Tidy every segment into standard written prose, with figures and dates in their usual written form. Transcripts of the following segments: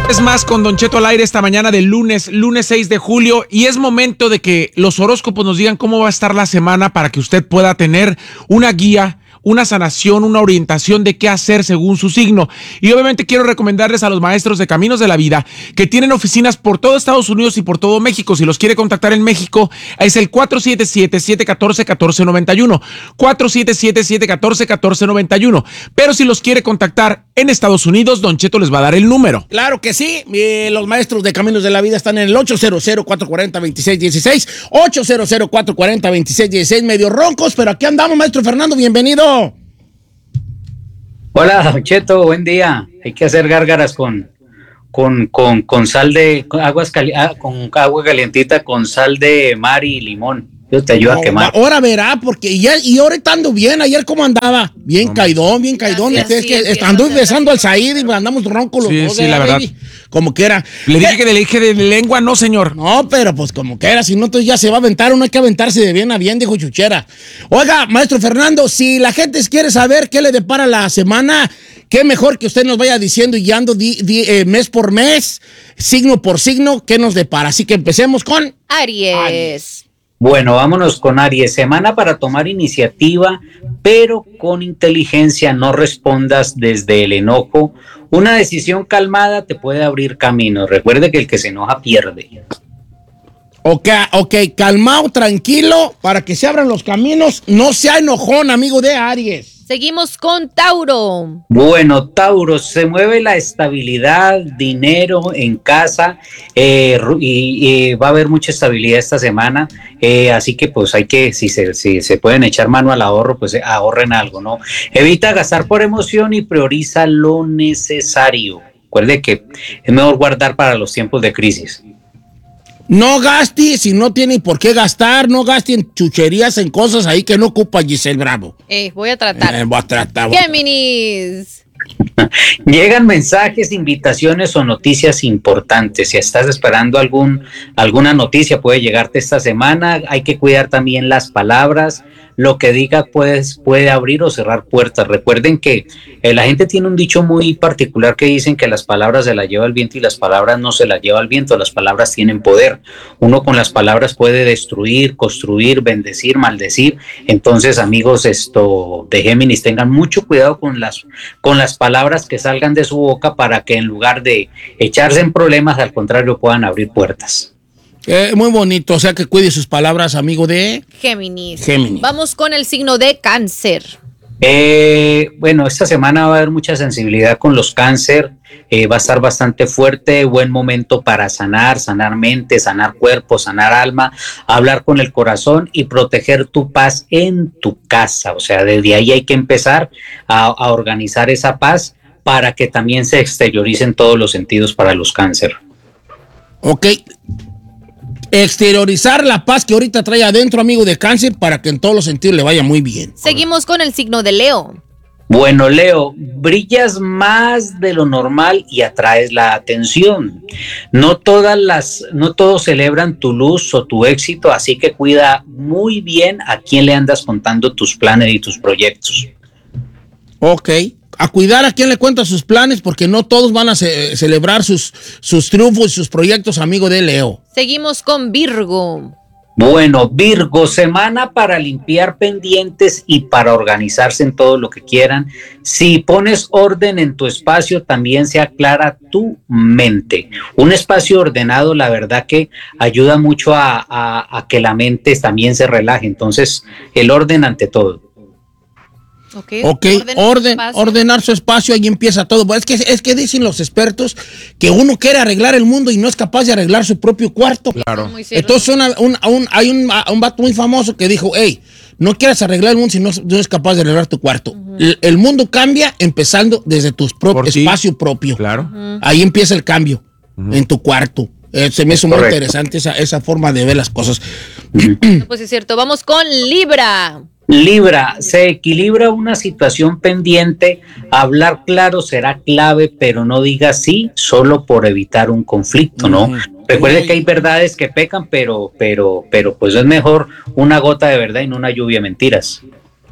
Es más, con Don Cheto al aire esta mañana del lunes 6 de julio, y es momento de que los horóscopos nos digan cómo va a estar la semana para que usted pueda tener una guía, una sanación, una orientación de qué hacer según su signo. Y obviamente quiero recomendarles a los maestros de Caminos de la Vida que tienen oficinas por todo Estados Unidos y por todo México. Si los quiere contactar en México, es el 477-714-1491. 477-714-1491. Pero si los quiere contactar en Estados Unidos, Don Cheto les va a dar el número. Claro que sí. Los maestros de Caminos de la Vida están en el 800-440-2616. 800-440-2616. Medio roncos, pero aquí andamos, maestro Fernando. Bienvenido. Hola, Don Cheto, buen día. Hay que hacer gárgaras con sal de con agua calientita, con sal de mar y limón. Eso te ayuda a quemar. Ahora verá, porque y ahorita ando bien. Ayer cómo andaba, bien caidón. Es que ando besando al Said y andamos roncos los dos. Sí, la verdad. Baby. Como que era. Le dije que le dije de lengua, no, señor. No, pero pues como que era, si no, entonces ya se va a aventar. Uno hay que aventarse de bien a bien, dijo Chuchera. Oiga, maestro Fernando, si la gente quiere saber qué le depara la semana, qué mejor que usted nos vaya diciendo y ando mes por mes, signo por signo, qué nos depara. Así que empecemos con Aries. Bueno, vámonos con Aries. Semana para tomar iniciativa, pero con inteligencia. No respondas desde el enojo. Una decisión calmada te puede abrir camino. Recuerde que el que se enoja pierde. Ok, calmado, tranquilo, para que se abran los caminos. No sea enojón, amigo de Aries. Seguimos con Tauro. Bueno, Tauro, se mueve la estabilidad, dinero en casa, y va a haber mucha estabilidad esta semana, así que pues hay que, si se pueden echar mano al ahorro, pues ahorren algo, ¿no? Evita gastar por emoción y prioriza lo necesario. Recuerde que es mejor guardar para los tiempos de crisis. No gaste si no tiene por qué gastar, no gaste en chucherías, en cosas ahí que no ocupa Giselle Bravo. Voy a tratar. Voy a tratar. Géminis. Llegan mensajes, invitaciones o noticias importantes. Si estás esperando alguna noticia, puede llegarte esta semana. Hay que cuidar también las palabras. Lo que diga puede abrir o cerrar puertas. Recuerden que la gente tiene un dicho muy particular que dicen que las palabras se las lleva el viento y las palabras no se las lleva el viento. Las palabras tienen poder. Uno con las palabras puede destruir, construir, bendecir, maldecir. Entonces, amigos, de Géminis, tengan mucho cuidado con las palabras que salgan de su boca para que en lugar de echarse en problemas, al contrario, puedan abrir puertas. Muy bonito, o sea que cuide sus palabras, amigo de Géminis. Géminis. Vamos con el signo de Cáncer. Bueno, esta semana va a haber mucha sensibilidad con los cáncer, va a estar bastante fuerte, buen momento para sanar mente, sanar cuerpo, sanar alma, hablar con el corazón y proteger tu paz en tu casa. O sea, desde ahí hay que empezar a organizar esa paz para que también se exterioricen todos los sentidos para los cáncer. Ok. Exteriorizar la paz que ahorita trae adentro, amigo de Cáncer, para que en todos los sentidos le vaya muy bien. Seguimos con el signo de Leo. Bueno, Leo, brillas más de lo normal y atraes la atención. No todos celebran tu luz o tu éxito, así que cuida muy bien a quién le andas contando tus planes y tus proyectos. Ok. A cuidar a quién le cuenta sus planes, porque no todos van a celebrar sus triunfos y sus proyectos, amigo de Leo. Seguimos con Virgo. Bueno, Virgo, semana para limpiar pendientes y para organizarse en todo lo que quieran. Si pones orden en tu espacio, también se aclara tu mente. Un espacio ordenado, la verdad que ayuda mucho a que la mente también se relaje. Entonces, el orden ante todo. Ok, ordenar su espacio, ahí empieza todo. Pues es que dicen los expertos que uno quiere arreglar el mundo y no es capaz de arreglar su propio cuarto. Claro. Entonces hay un vato muy famoso que dijo, hey, no quieras arreglar el mundo si no es capaz de arreglar tu cuarto. El mundo cambia empezando desde tu espacio propio. Claro. Ahí empieza el cambio en tu cuarto. Se me hizo muy interesante esa forma de ver las cosas. Pues es cierto. Vamos con Libra. Libra, se equilibra una situación pendiente, hablar claro será clave, pero no diga sí solo por evitar un conflicto, ¿no? Recuerde que hay verdades que pecan, pero pues es mejor una gota de verdad y no una lluvia de mentiras.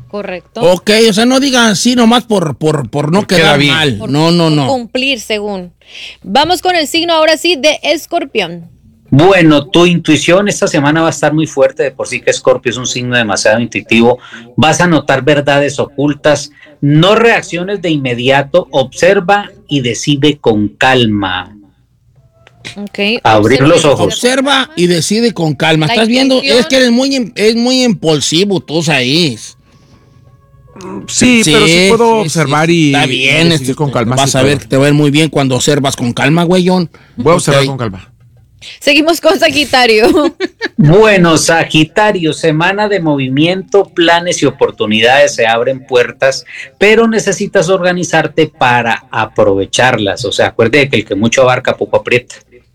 Correcto. Ok, o sea, no digan así nomás por no quedar mal. No. Cumplir, según. Vamos con el signo ahora sí de Escorpión. Bueno, tu intuición esta semana va a estar muy fuerte, de por sí que Escorpio es un signo demasiado intuitivo. Vas a notar verdades ocultas, no reacciones de inmediato, observa y decide con calma. Okay. Abrir los ojos. Observa y decide con calma. La Estás viendo, intuición. es que es muy impulsivo, tú ahí. Sí, pero sí puedo observar y está bien, decidir con calma. Vas sí a ver puedo. que te va a ir muy bien cuando observas con calma, güeyón. Voy a observar Ok. con calma. Seguimos con Sagitario. Bueno, Sagitario, semana de movimiento, planes y oportunidades, se abren puertas, pero necesitas organizarte para aprovecharlas. O sea, acuérdate que el que mucho abarca, poco aprieta.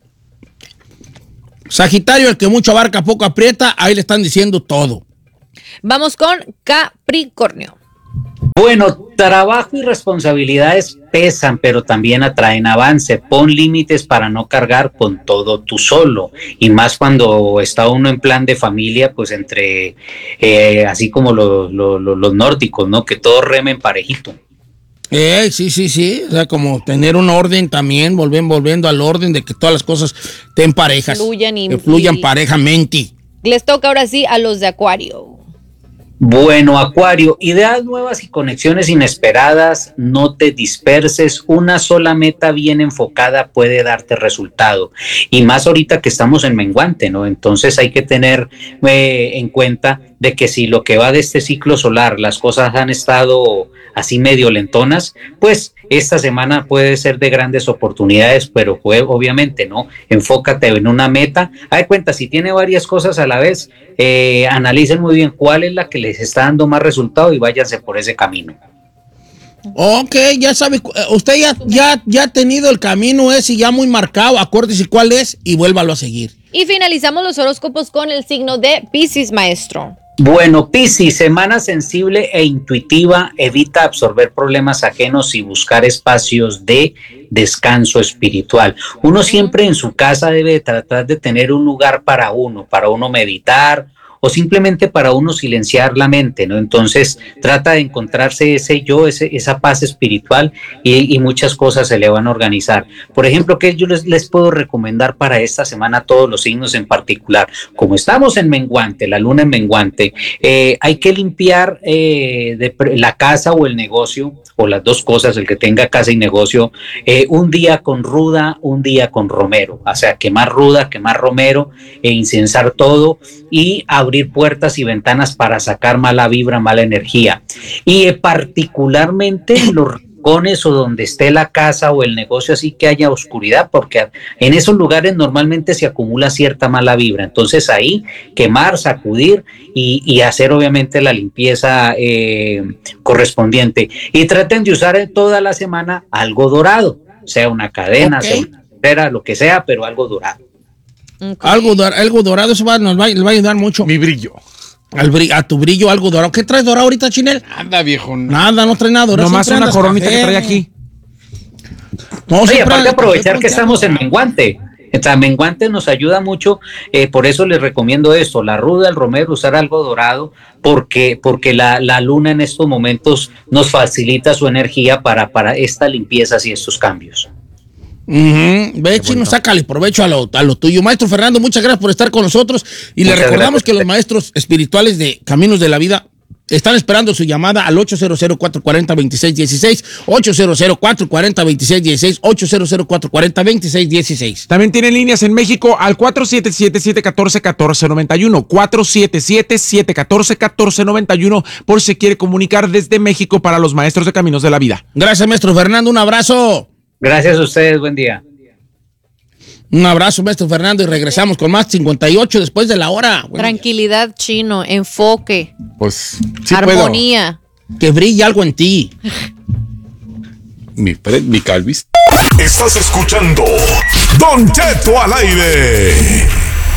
Sagitario, el que mucho abarca, poco aprieta, ahí le están diciendo todo. Vamos con Capricornio. Bueno, trabajo y responsabilidades pesan, pero también atraen avance. Pon límites para no cargar con todo tú solo. Y más cuando está uno en plan de familia, pues entre, así como los nórdicos, ¿no? Que todos remen parejito. Sí. O sea, como tener un orden también, volviendo al orden de que todas las cosas estén parejas. Que fluyan parejamente. Les toca ahora sí a los de Acuario. Bueno, Acuario, ideas nuevas y conexiones inesperadas, no te disperses, una sola meta bien enfocada puede darte resultado, y más ahorita que estamos en menguante, ¿no? Entonces hay que tener en cuenta de que si lo que va de este ciclo solar, las cosas han estado así medio lentonas, pues esta semana puede ser de grandes oportunidades, pero obviamente, ¿no? Enfócate en una meta. Haz cuenta, si tiene varias cosas a la vez, analicen muy bien cuál es la que les está dando más resultado y váyanse por ese camino. Ok, ya sabe, usted ya ha tenido el camino ese ya muy marcado, acuérdese cuál es y vuélvalo a seguir. Y finalizamos los horóscopos con el signo de Piscis, maestro. Bueno, Piscis, semana sensible e intuitiva, evita absorber problemas ajenos y buscar espacios de descanso espiritual. Uno siempre en su casa debe tratar de tener un lugar para uno meditar o simplemente para uno silenciar la mente, ¿no? Entonces trata de encontrarse ese yo, esa paz espiritual y muchas cosas se le van a organizar. Por ejemplo, ¿qué yo les puedo recomendar para esta semana a todos los signos en particular? Como estamos en menguante, la luna en menguante, hay que limpiar la casa o el negocio, o las dos cosas, el que tenga casa y negocio, un día con ruda, un día con romero, o sea, quemar ruda, quemar romero, incensar todo y abrir puertas y ventanas para sacar mala vibra, mala energía. Y particularmente los rincones o donde esté la casa o el negocio, así que haya oscuridad, porque en esos lugares normalmente se acumula cierta mala vibra. Entonces ahí quemar, sacudir y hacer obviamente la limpieza correspondiente. Y traten de usar en toda la semana algo dorado, sea una cadena, sea una pulsera, lo que sea, pero algo dorado. Okay. Algo dorado, eso nos va a ayudar mucho. Mi brillo. A tu brillo, algo dorado. ¿Qué traes dorado ahorita, Chinel? Anda, viejo. Nada, no trae nada dorado. Nomás una coronita que trae aquí. No, oye, aparte aprovechar que estamos en menguante. El menguante nos ayuda mucho, por eso les recomiendo esto, la ruda, el romero, usar algo dorado, porque la luna en estos momentos nos facilita su energía para estas limpiezas y estos cambios. Ve, Chino, sácale provecho a lo tuyo. Maestro Fernando, muchas gracias por estar con nosotros y le recordamos que los maestros espirituales de Caminos de la Vida están esperando su llamada al 800-440-2616, 800-440-2616, 800-440-2616. También tienen líneas en México al 477-714-1491, 477-714-1491, por si quiere comunicar desde México para los maestros de Caminos de la Vida. Gracias, maestro Fernando, un abrazo. Gracias a ustedes, buen día. Un abrazo, maestro Fernando, y regresamos con más 58 después de la hora. Tranquilidad, Chino, enfoque. Pues sí, armonía. Puedo. Que brille algo en ti. Mi Calvis. Estás escuchando Don Cheto al aire.